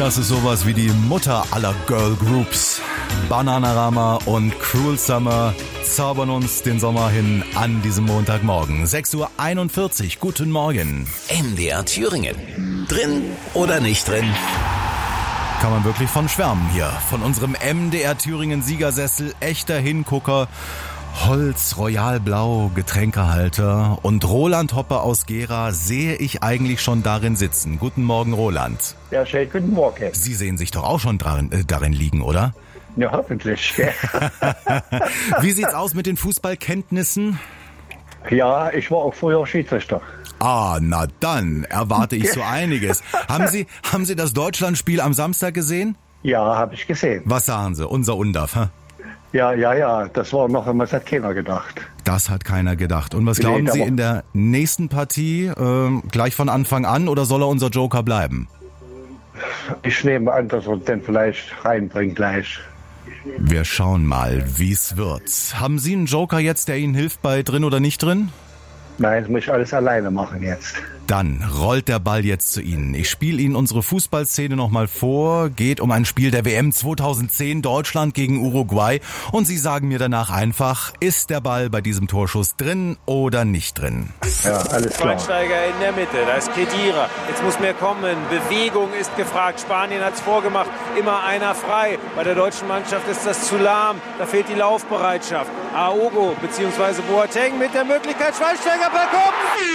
Das ist sowas wie die Mutter aller Girl Groups. Bananarama und Cruel Summer zaubern uns den Sommer hin an diesem Montagmorgen. 6:41 Uhr, guten Morgen. MDR Thüringen. Drin oder nicht drin? Kann man wirklich von schwärmen hier. Von unserem MDR Thüringen Siegersessel, echter Hingucker. Holz, Royalblau, Getränkehalter und Roland Hoppe aus Gera sehe ich eigentlich schon darin sitzen. Guten Morgen, Roland. Ja, schön, guten Morgen. Sie sehen sich doch auch schon darin liegen, oder? Ja, hoffentlich. Wie sieht's aus mit den Fußballkenntnissen? Ja, ich war auch früher Schiedsrichter. Ah, na dann erwarte ich so einiges. Haben Sie das Deutschlandspiel am Samstag gesehen? Ja, habe ich gesehen. Was sagen Sie? Unser Undaf, hä? Ja, das war noch einmal, das hat keiner gedacht. Das hat keiner gedacht. Und was glauben Sie in der nächsten Partie? Gleich von Anfang an oder soll er unser Joker bleiben? Ich nehme an, dass er den vielleicht reinbringt gleich. Wir schauen mal, wie's wird. Haben Sie einen Joker jetzt, der Ihnen hilft bei drin oder nicht drin? Nein, das muss ich alles alleine machen jetzt. Dann rollt der Ball jetzt zu Ihnen. Ich spiele Ihnen unsere Fußballszene nochmal vor. Geht um ein Spiel der WM 2010, Deutschland gegen Uruguay. Und Sie sagen mir danach einfach, ist der Ball bei diesem Torschuss drin oder nicht drin? Ja, alles klar. Schweinsteiger in der Mitte, da ist Khedira. Jetzt muss mehr kommen. Bewegung ist gefragt. Spanien hat's vorgemacht. Immer einer frei. Bei der deutschen Mannschaft ist das zu lahm. Da fehlt die Laufbereitschaft. Aogo bzw. Boateng mit der Möglichkeit. Schweinsteiger per Kopf.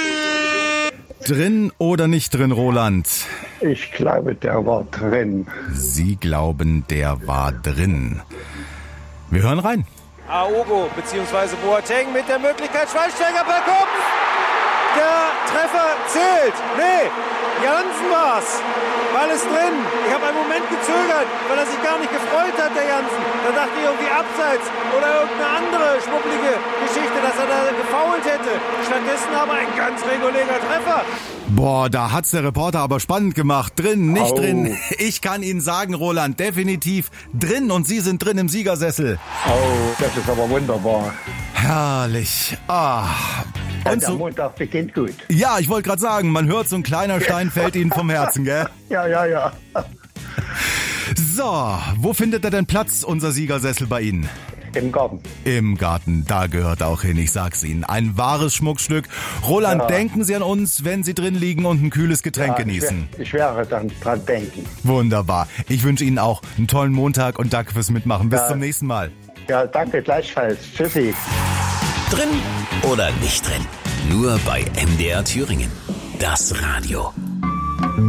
Drin oder nicht drin, Roland? Ich glaube, der war drin. Sie glauben, der war drin. Wir hören rein. Aogo bzw. Boateng mit der Möglichkeit. Schweinsteiger per Kopf. Der Treffer zählt. Nee, Jansen war's. Ball ist drin. Ich habe einen Moment gezögert, weil er sich gar nicht gefreut hat, der Jansen. Da dachte ich irgendwie abseits oder irgendeine andere schwuppelige Geschichte, dass er da gefoult hätte. Stattdessen aber ein ganz regulärer Treffer. Boah, da hat's der Reporter aber spannend gemacht. Drin, nicht drin. Ich kann Ihnen sagen, Roland, definitiv drin und Sie sind drin im Siegersessel. Oh, das ist aber wunderbar. Herrlich. Ah. Und Der Montag beginnt gut. Ja, ich wollte gerade sagen, man hört, so ein kleiner Stein fällt Ihnen vom Herzen, gell? Ja. So, wo findet er denn Platz, unser Siegersessel bei Ihnen? Im Garten. Im Garten, da gehört er auch hin, ich sag's Ihnen. Ein wahres Schmuckstück. Roland, Ja. denken Sie an uns, wenn Sie drin liegen und ein kühles Getränk genießen. Ich werde dann dran denken. Wunderbar. Ich wünsche Ihnen auch einen tollen Montag und danke fürs Mitmachen. Bis Ja. zum nächsten Mal. Ja, danke gleichfalls. Tschüssi. Drin oder nicht drin? Nur bei MDR Thüringen. Das Radio.